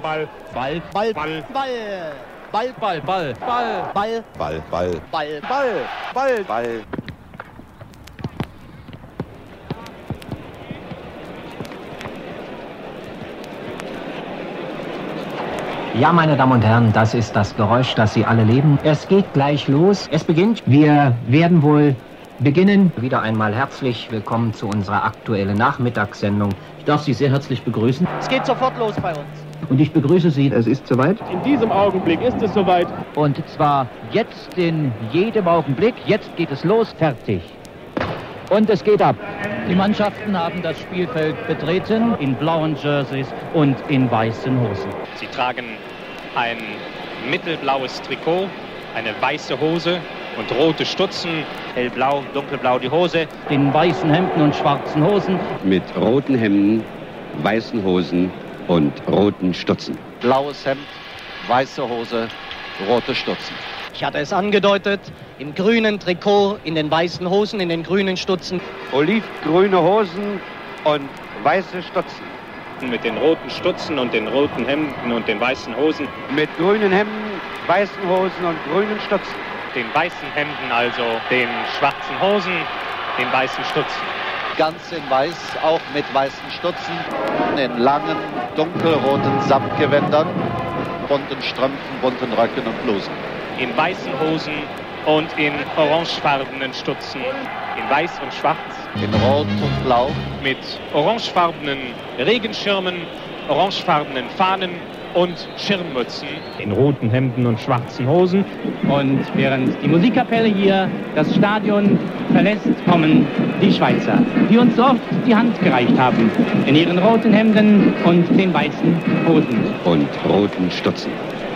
Ball. Ball. Ball. Ball. Ball. Ball. Ball. Ball. Ball. Ball. Ball, Ball. Ball. Ball. Ball. Ball. Ja, meine Damen und Herren, das ist das Geräusch, das Sie alle leben. Es geht gleich los. Es beginnt. Wir werden wohl beginnen. Wieder einmal herzlich willkommen zu unserer aktuellen Nachmittagssendung. Ich darf Sie sehr herzlich begrüßen. Es geht sofort los bei uns. Und ich begrüße Sie. Es ist soweit. In diesem Augenblick ist es soweit. Und zwar jetzt in jedem Augenblick. Jetzt geht es los. Fertig. Und es geht ab. Die Mannschaften haben das Spielfeld betreten in blauen Jerseys und in weißen Hosen. Sie tragen ein mittelblaues Trikot, eine weiße Hose und rote Stutzen. Hellblau, dunkelblau die Hose. In weißen Hemden und schwarzen Hosen. Mit roten Hemden, weißen Hosen und roten Stutzen. Blaues Hemd, weiße Hose, rote Stutzen. Ich hatte es angedeutet, im grünen Trikot, in den weißen Hosen, in den grünen Stutzen. Olivgrüne Hosen und weiße Stutzen. Mit den roten Stutzen und den roten Hemden und den weißen Hosen. Mit grünen Hemden, weißen Hosen und grünen Stutzen. Den weißen Hemden also, den schwarzen Hosen, den weißen Stutzen. Ganz in weiß, auch mit weißen Stutzen, in langen, dunkelroten Samtgewändern, bunten Strümpfen, bunten Röcken und Blusen. In weißen Hosen und in orangefarbenen Stutzen. In weiß und schwarz. In rot und blau. Mit orangefarbenen Regenschirmen, orangefarbenen Fahnen und Schirmmützen. In roten Hemden und schwarzen Hosen. Und während die Musikkapelle hier das Stadion verlässt, kommen die Schweizer, die uns so oft die Hand gereicht haben. In ihren roten Hemden und den weißen Hosen. Und roten Stutzen.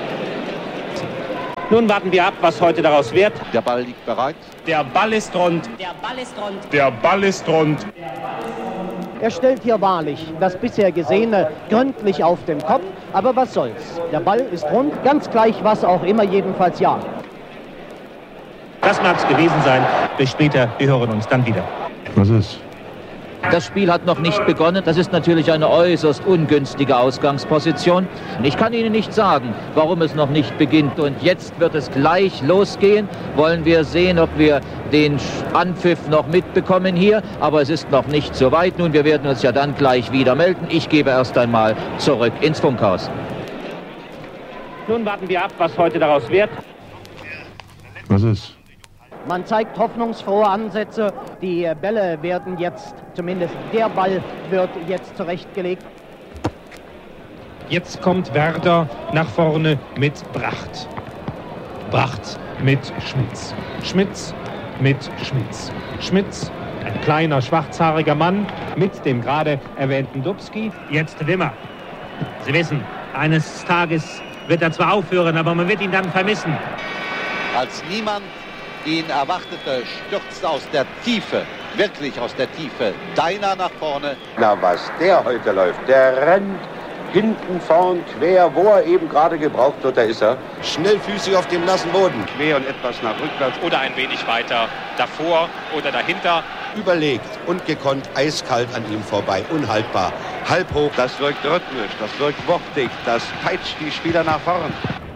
Nun warten wir ab, was heute daraus wird. Der Ball liegt bereit. Der Ball ist rund. Der Ball ist rund. Der Ball ist rund. Er stellt hier wahrlich das bisher Gesehene gründlich auf den Kopf. Aber was soll's? Der Ball ist rund, ganz gleich was auch immer, jedenfalls ja. Das mag's gewesen sein. Bis später, wir hören uns dann wieder. Was ist? Das Spiel hat noch nicht begonnen. Das ist natürlich eine äußerst ungünstige Ausgangsposition. Ich kann Ihnen nicht sagen, warum es noch nicht beginnt. Und jetzt wird es gleich losgehen. Wollen wir sehen, ob wir den Anpfiff noch mitbekommen hier. Aber es ist noch nicht so weit. Nun, wir werden uns ja dann gleich wieder melden. Ich gebe erst einmal zurück ins Funkhaus. Nun warten wir ab, was heute daraus wird. Was ist? Man zeigt hoffnungsfrohe Ansätze. Die Bälle werden jetzt, zumindest der Ball wird jetzt zurechtgelegt. Jetzt kommt Werder nach vorne mit Bracht. Bracht mit Schmitz. Schmitz mit Schmitz. Schmitz, ein kleiner schwarzhaariger Mann mit dem gerade erwähnten Dubski. Jetzt Wimmer. Sie wissen, eines Tages wird er zwar aufhören, aber man wird ihn dann vermissen. Als niemand ihn erwartete, stürzt aus der Tiefe, wirklich aus der Tiefe, Deiner nach vorne. Na, was der heute läuft. Der rennt hinten, vorn, quer, wo er eben gerade gebraucht wird, da ist er. Schnellfüßig auf dem nassen Boden. Quer und etwas nach rückwärts. Oder ein wenig weiter davor oder dahinter. Überlegt und gekonnt, eiskalt an ihm vorbei, unhaltbar. Halb hoch, das wirkt rhythmisch, das wirkt wuchtig, das peitscht die Spieler nach vorn.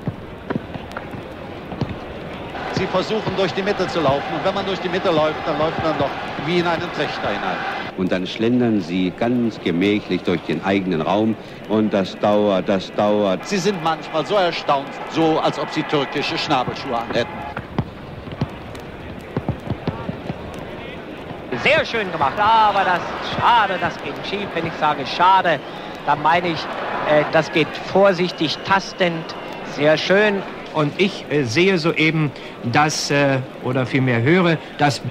Sie versuchen durch die Mitte zu laufen und wenn man durch die Mitte läuft, dann läuft man doch wie in einen Trichter hinein. Und dann schlendern sie ganz gemächlich durch den eigenen Raum und das dauert. Sie sind manchmal so erstaunt, so als ob sie türkische Schnabelschuhe anhätten. Sehr schön gemacht, aber das geht schief. Wenn ich sage schade, dann meine ich, das geht vorsichtig, tastend, sehr schön. Und ich sehe soeben, dass, oder vielmehr höre, dass...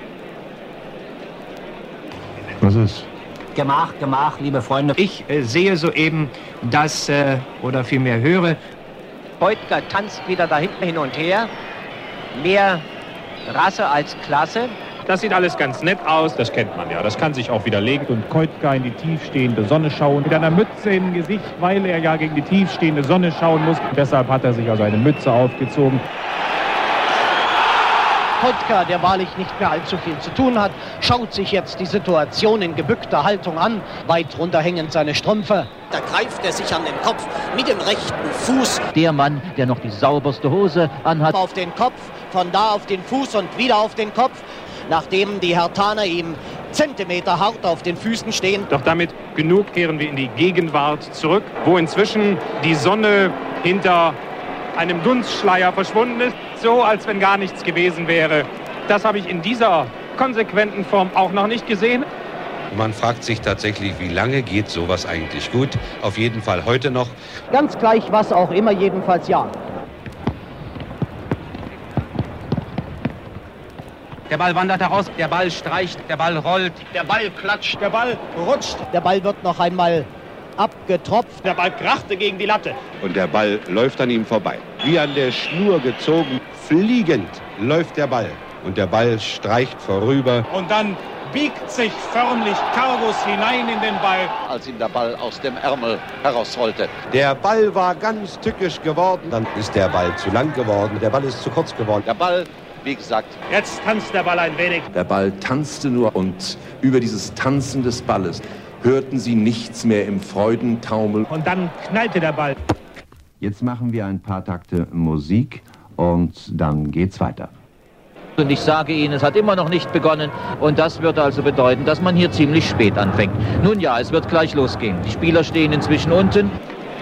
Was ist? Gemach, liebe Freunde. Ich sehe soeben, dass, oder vielmehr höre... Keutger tanzt wieder da hinten hin und her. Mehr Rasse als Klasse. Das sieht alles ganz nett aus, das kennt man ja, das kann sich auch widerlegen. Und Keutger in die tiefstehende Sonne schauen, mit einer Mütze im Gesicht, weil er ja gegen die tiefstehende Sonne schauen muss. Deshalb hat er sich also eine Mütze aufgezogen. Kotka, der wahrlich nicht mehr allzu viel zu tun hat, schaut sich jetzt die Situation in gebückter Haltung an. Weit runterhängend seine Strümpfe. Da greift er sich an den Kopf mit dem rechten Fuß. Der Mann, der noch die sauberste Hose anhat. Auf den Kopf, von da auf den Fuß und wieder auf den Kopf. Nachdem die Herthaner ihm Zentimeter hart auf den Füßen stehen. Doch damit genug, kehren wir in die Gegenwart zurück, wo inzwischen die Sonne hinter einem Dunstschleier verschwunden ist, so als wenn gar nichts gewesen wäre. Das habe ich in dieser konsequenten Form auch noch nicht gesehen. Man fragt sich tatsächlich, wie lange geht sowas eigentlich gut? Auf jeden Fall heute noch. Ganz gleich, was auch immer, jedenfalls ja. Der Ball wandert heraus, der Ball streicht, der Ball rollt. Der Ball klatscht, der Ball rutscht. Der Ball wird noch einmal abgetropft. Der Ball krachte gegen die Latte. Und der Ball läuft an ihm vorbei. Wie an der Schnur gezogen, fliegend läuft der Ball. Und der Ball streicht vorüber. Und dann biegt sich förmlich Karbus hinein in den Ball. Als ihm der Ball aus dem Ärmel herausrollte. Der Ball war ganz tückisch geworden. Dann ist der Ball zu lang geworden. Der Ball ist zu kurz geworden. Der Ball, wie gesagt. Jetzt tanzt der Ball ein wenig. Der Ball tanzte nur und über dieses Tanzen des Balles hörten sie nichts mehr im Freudentaumel. Und dann knallte der Ball. Jetzt machen wir ein paar Takte Musik und dann geht's weiter. Und ich sage Ihnen, es hat immer noch nicht begonnen und das würde also bedeuten, dass man hier ziemlich spät anfängt. Nun ja, es wird gleich losgehen. Die Spieler stehen inzwischen unten.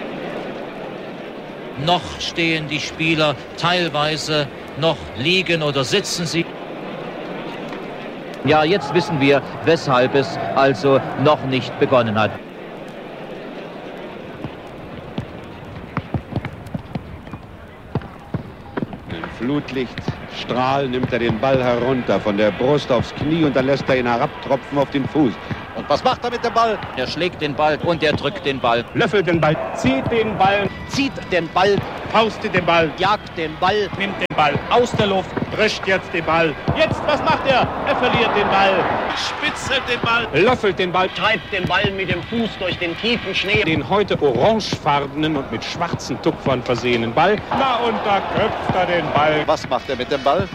Noch stehen die Spieler teilweise, noch liegen oder sitzen sie. Ja, jetzt wissen wir, weshalb es also noch nicht begonnen hat. Flutlichtstrahl nimmt er den Ball herunter von der Brust aufs Knie und dann lässt er ihn herabtropfen auf den Fuß. Und was macht er mit dem Ball? Er schlägt den Ball und er drückt den Ball. Löffelt den Ball, zieht den Ball, zieht den Ball, faustet den Ball, jagt den Ball, nimmt den Ball aus der Luft, drischt jetzt den Ball. Jetzt, was macht er? Er verliert den Ball, spitzelt den Ball, löffelt den Ball, treibt den Ball mit dem Fuß durch den tiefen Schnee. Den heute orangefarbenen und mit schwarzen Tupfern versehenen Ball. Na, und da köpft er den Ball. Was macht er mit dem Ball?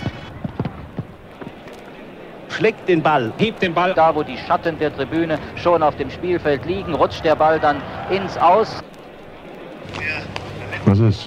Schlägt den Ball, hebt den Ball. Da, wo die Schatten der Tribüne schon auf dem Spielfeld liegen, rutscht der Ball dann ins Aus. Was ist?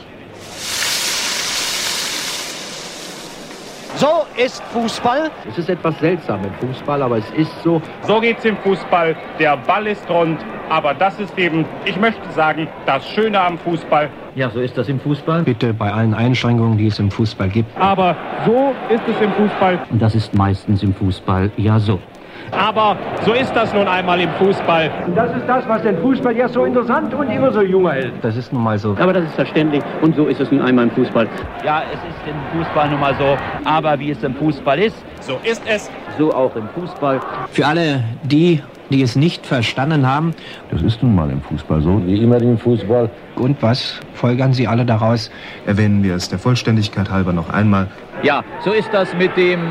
So ist Fußball. Es ist etwas seltsam im Fußball, aber es ist so. So geht's im Fußball. Der Ball ist rund, aber das ist eben, ich möchte sagen, das Schöne am Fußball. Ja, so ist das im Fußball. Bitte bei allen Einschränkungen, die es im Fußball gibt. Aber so ist es im Fußball. Und das ist meistens im Fußball ja so. Aber so ist das nun einmal im Fußball. Und das ist das, was den Fußball ja so interessant und immer so jung hält. Das ist nun mal so. Aber das ist verständlich und so ist es nun einmal im Fußball. Ja, es ist im Fußball nun mal so, aber wie es im Fußball ist, so ist es. So auch im Fußball. Für alle die es nicht verstanden haben. Das ist nun mal im Fußball so. Wie immer im Fußball. Und was folgern Sie alle daraus? Erwähnen wir es der Vollständigkeit halber noch einmal. Ja, so ist das mit dem...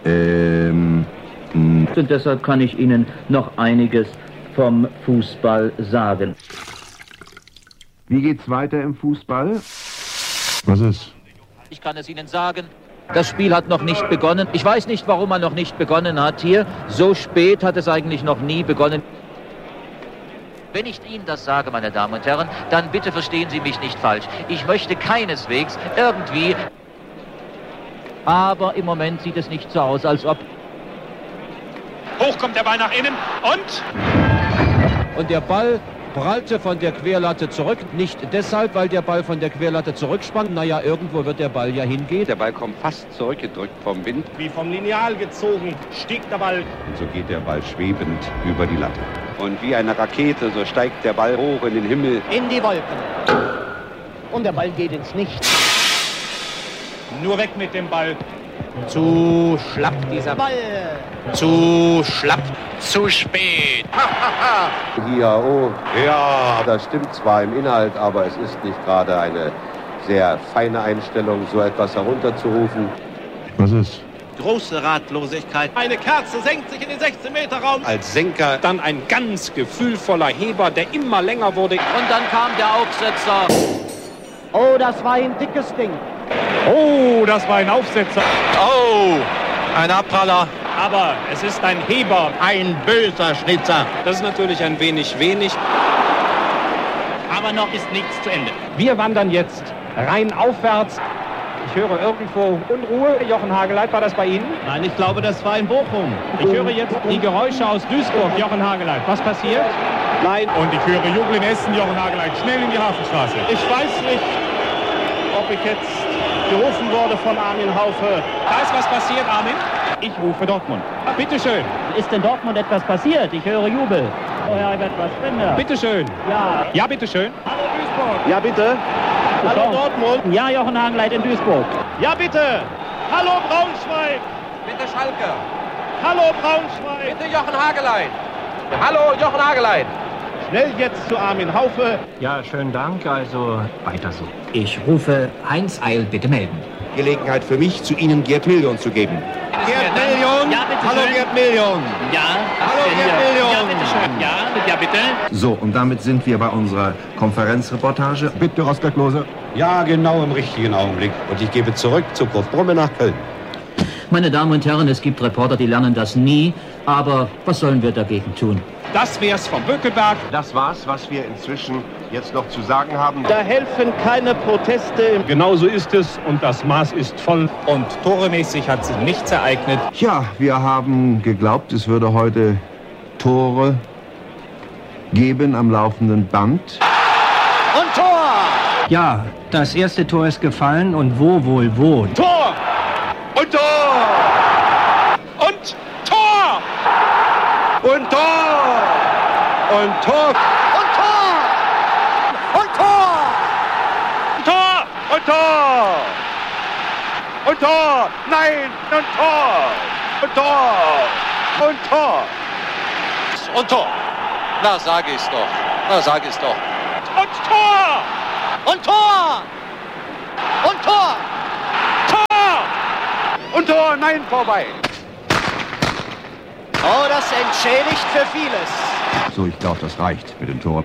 Und deshalb kann ich Ihnen noch einiges vom Fußball sagen. Wie geht's weiter im Fußball? Was ist? Ich kann es Ihnen sagen. Das Spiel hat noch nicht begonnen. Ich weiß nicht, warum er noch nicht begonnen hat hier. So spät hat es eigentlich noch nie begonnen. Wenn ich Ihnen das sage, meine Damen und Herren, dann bitte verstehen Sie mich nicht falsch. Ich möchte keineswegs irgendwie... Aber im Moment sieht es nicht so aus, als ob... Hoch kommt der Ball nach innen und der Ball prallte von der Querlatte zurück. Nicht deshalb, weil der Ball von der Querlatte zurücksprang. Naja, irgendwo wird der Ball ja hingehen. Der Ball kommt fast zurückgedrückt vom Wind. Wie vom Lineal gezogen stieg der Ball. Und so geht der Ball schwebend über die Latte. Und wie eine Rakete, so steigt der Ball hoch in den Himmel. In die Wolken. Und der Ball geht ins Nichts. Nur weg mit dem Ball. Zu schlapp dieser Ball. Zu schlapp. Zu spät. Hier, oh, ja, das stimmt zwar im Inhalt, aber es ist nicht gerade eine sehr feine Einstellung, so etwas herunterzurufen. Was ist? Große Ratlosigkeit. Eine Kerze senkt sich in den 16-Meter-Raum. Als Senker. Dann ein ganz gefühlvoller Heber, der immer länger wurde. Und dann kam der Aufsetzer. Oh, das war ein dickes Ding. Oh, das war ein Aufsetzer. Oh, ein Abpraller. Aber es ist ein Heber. Ein böser Schnitzer. Das ist natürlich ein wenig. Aber noch ist nichts zu Ende. Wir wandern jetzt rein aufwärts. Ich höre irgendwo Unruhe. Jochen Hageleit, war das bei Ihnen? Nein, ich glaube, das war in Bochum. Ich höre jetzt die Geräusche aus Duisburg. Jochen Hageleit, was passiert? Nein. Und ich höre Jubel in Essen. Jochen Hageleit, schnell in die Hafenstraße. Ich weiß nicht, ob ich jetzt gerufen wurde von Armin Haufe. Da ist was passiert, Armin. Ich rufe Dortmund. Bitte schön. Ist in Dortmund etwas passiert? Ich höre Jubel. Oh ja, etwas drin. Bitte schön. Ja. Ja, bitte schön. Hallo Duisburg. Ja, bitte. Hallo Dortmund. Ja, Jochen Hageleit in Duisburg. Ja, bitte. Hallo Braunschweig. Bitte Schalke. Hallo Braunschweig. Bitte Jochen Hageleit. Hallo Jochen Hageleit. Schnell jetzt zu Armin Haufe. Ja, schönen Dank. Also weiter so. Ich rufe Heinz Eil, bitte melden. Gelegenheit für mich, zu Ihnen Gerd Million zu geben. Gerd Million. Ja, bitte Hallo schön. Gerd Million. Ja. Hallo Gerd Million. Ja, bitte schön. Ja, bitte. So, und damit sind wir bei unserer Konferenzreportage. Bitte, Oskar Klose. Ja, genau im richtigen Augenblick. Und ich gebe zurück zu Kurt Brumme nach Köln. Meine Damen und Herren, es gibt Reporter, die lernen das nie. Aber was sollen wir dagegen tun? Das wär's vom Bökelberg. Das war's, was wir inzwischen jetzt noch zu sagen haben. Da helfen keine Proteste. Genauso ist es und das Maß ist voll. Und toremäßig hat sich nichts ereignet. Ja, wir haben geglaubt, es würde heute Tore geben am laufenden Band. Und Tor. Ja, das erste Tor ist gefallen und wo wohl wo? Tor. Und Tor. Und Tor. Und Tor! Und Tor! Und Tor. Und Tor. Und Tor. Und Tor. Und Tor. Nein. Und Tor. Und Tor. Und Tor. Und Tor. Na, sag ich's doch. Und Tor. Und Tor. Und Tor. Tor. Und Tor. Nein, vorbei. Oh, das entschädigt für vieles. So, ich glaube, das reicht mit dem Tor.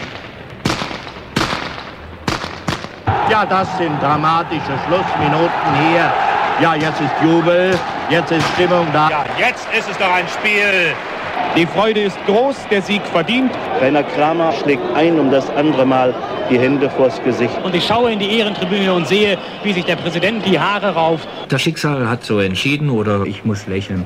Ja, das sind dramatische Schlussminuten hier. Ja, jetzt ist Jubel, jetzt ist Stimmung da. Ja, jetzt ist es doch ein Spiel. Die Freude ist groß, der Sieg verdient. Rainer Kramer schlägt ein das andere Mal die Hände vors Gesicht. Und ich schaue in die Ehrentribüne und sehe, wie sich der Präsident die Haare rauft. Das Schicksal hat so entschieden oder ich muss lächeln.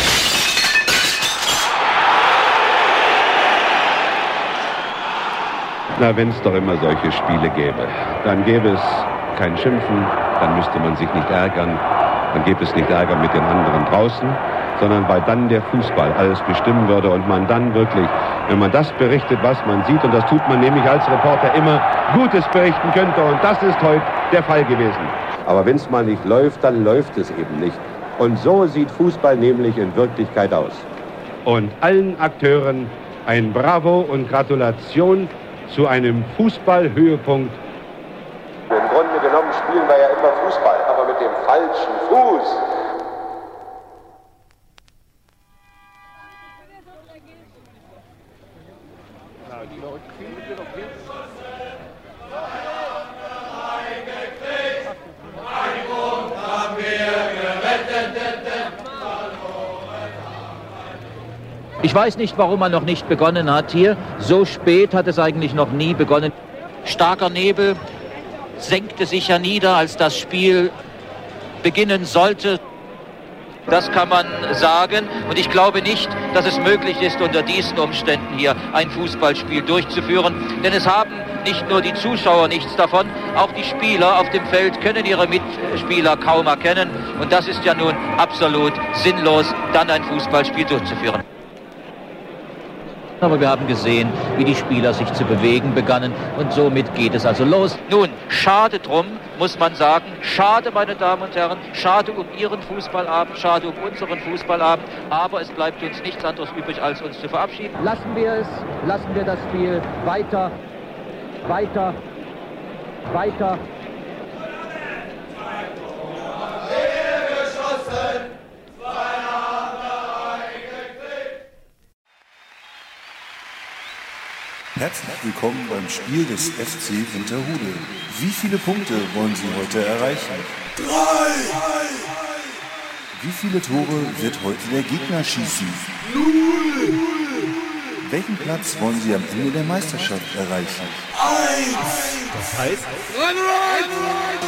Na, wenn es doch immer solche Spiele gäbe, dann gäbe es kein Schimpfen, dann müsste man sich nicht ärgern, dann gäbe es nicht Ärger mit den anderen draußen, sondern weil dann der Fußball alles bestimmen würde und man dann wirklich, wenn man das berichtet, was man sieht, und das tut man nämlich als Reporter immer, Gutes berichten könnte, und das ist heute der Fall gewesen. Aber wenn es mal nicht läuft, dann läuft es eben nicht. Und so sieht Fußball nämlich in Wirklichkeit aus. Und allen Akteuren ein Bravo und Gratulation zu einem Fußballhöhepunkt. Im Grunde genommen spielen wir ja immer Fußball, aber mit dem falschen Fuß. Ich weiß nicht, warum man noch nicht begonnen hat hier. So spät hat es eigentlich noch nie begonnen. Starker Nebel senkte sich ja nieder, als das Spiel beginnen sollte. Das kann man sagen. Und ich glaube nicht, dass es möglich ist, unter diesen Umständen hier ein Fußballspiel durchzuführen. Denn es haben nicht nur die Zuschauer nichts davon, auch die Spieler auf dem Feld können ihre Mitspieler kaum erkennen. Und das ist ja nun absolut sinnlos, dann ein Fußballspiel durchzuführen. Aber wir haben gesehen, wie die Spieler sich zu bewegen begannen, und somit geht es also los. Nun, schade drum, muss man sagen, schade, meine Damen und Herren, schade um Ihren Fußballabend, schade um unseren Fußballabend, aber es bleibt uns nichts anderes übrig, als uns zu verabschieden. Lassen wir das Spiel weiter. Herzlich willkommen beim Spiel des FC Winterhude. Wie viele Punkte wollen Sie heute erreichen? 3! Wie viele Tore wird heute der Gegner schießen? 0! Welchen Platz wollen Sie am Ende der Meisterschaft erreichen? 1! Das heißt... Run!